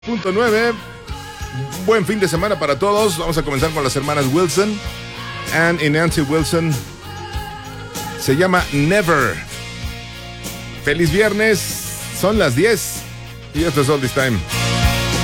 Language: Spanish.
9. Buen fin de semana para todos. Vamos a comenzar con las hermanas Wilson. Ann y Nancy Wilson. Se llama Never. Feliz viernes. Son las 10. Y esto es All This Time.